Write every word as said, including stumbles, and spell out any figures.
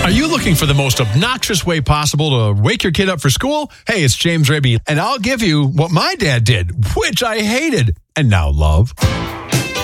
Are you looking for the most obnoxious way possible to wake your kid up for school? Hey, it's James Raby, and I'll give you what my dad did, which I hated and now love.